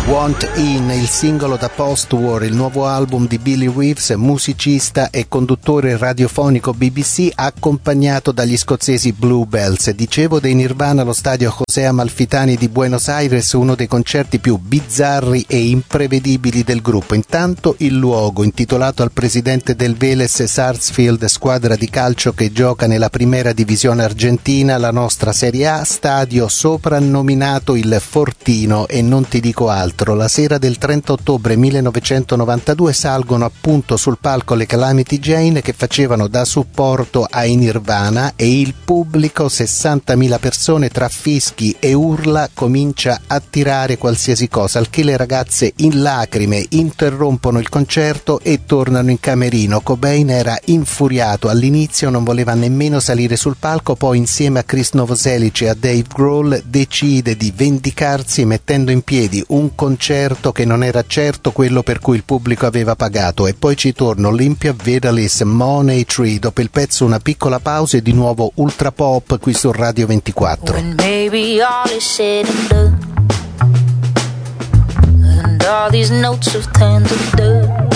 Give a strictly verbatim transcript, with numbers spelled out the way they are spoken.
Want In, il singolo da Post-War, il nuovo album di Billy Reeves, musicista e conduttore radiofonico B B C, accompagnato dagli scozzesi Bluebells. Dicevo dei Nirvana allo stadio José Amalfitani di Buenos Aires, uno dei concerti più bizzarri e imprevedibili del gruppo. Intanto il luogo, intitolato al presidente del Vélez Sarsfield, squadra di calcio che gioca nella Primera Divisione Argentina, la nostra Serie A, stadio soprannominato il Fortino, e non ti dico altro. La sera del trenta ottobre millenovecentonovantadue salgono appunto sul palco le Calamity Jane, che facevano da supporto ai Nirvana, e il pubblico, sessantamila persone, tra fischi e urla, comincia a tirare qualsiasi cosa, al che le ragazze in lacrime interrompono il concerto e tornano in camerino. Cobain era infuriato, all'inizio non voleva nemmeno salire sul palco, poi insieme a Chris Novoselic e a Dave Grohl decide di vendicarsi mettendo in piedi un concerto che non era certo quello per cui il pubblico aveva pagato. E poi ci torna Olympia Vitalis, Money Tree. Dopo il pezzo una piccola pausa e di nuovo ultra pop qui su Radio ventiquattro. When maybe all is said and done, and all these notes have turned to dust,